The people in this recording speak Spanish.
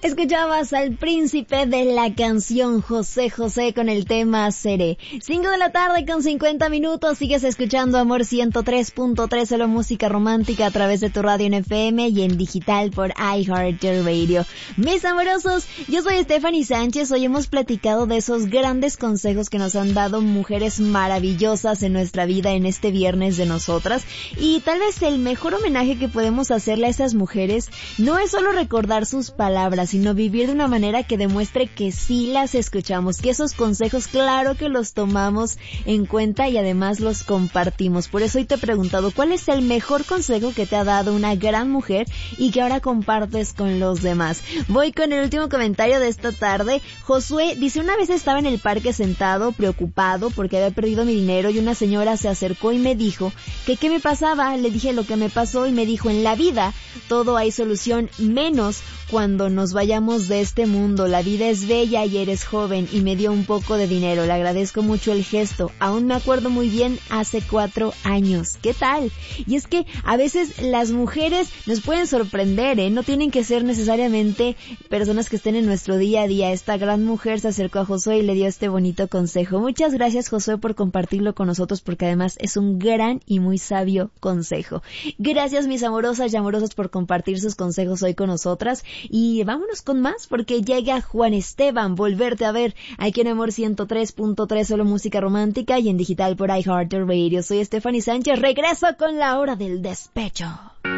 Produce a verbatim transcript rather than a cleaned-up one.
Escuchabas al príncipe de la canción José José con el tema Seré. Cinco de la tarde con cincuenta minutos, sigues escuchando Amor ciento tres punto tres, solo música romántica a través de tu radio en F M y en digital por iHeartRadio. Mis amorosos, yo soy Stephanie Sánchez. Hoy hemos platicado de esos grandes consejos que nos han dado mujeres maravillosas en nuestra vida en este viernes de nosotras. Y tal vez el mejor homenaje que podemos hacerle a esas mujeres no es solo recordar sus palabras, sino vivir de una manera que demuestre que sí las escuchamos, que esos consejos claro que los tomamos en cuenta y además los compartimos. Por eso hoy te he preguntado, ¿cuál es el mejor consejo que te ha dado una gran mujer y que ahora compartes con los demás? Voy con el último comentario de esta tarde. Josué dice, una vez estaba en el parque sentado, preocupado porque había perdido mi dinero y una señora se acercó y me dijo que qué me pasaba. Le dije lo que me pasó y me dijo, en la vida todo hay solución, menos cuando nos vayamos de este mundo. La vida es bella y eres joven, y me dio un poco de dinero. Le agradezco mucho el gesto. Aún me acuerdo muy bien, hace cuatro años. ¿Qué tal? Y es que a veces las mujeres nos pueden sorprender, ¿eh? No tienen que ser necesariamente personas que estén en nuestro día a día. Esta gran mujer se acercó a Josué y le dio este bonito consejo. Muchas gracias, Josué, por compartirlo con nosotros, porque además es un gran y muy sabio consejo. Gracias, mis amorosas y amorosos, por compartir sus consejos hoy con nosotras. Y vámonos con más, porque llega Juan Esteban, Volverte a Ver, aquí en Amor ciento tres punto tres, solo música romántica y en digital por iHeartRadio. Soy Stephanie Sánchez, regreso con la hora del despecho.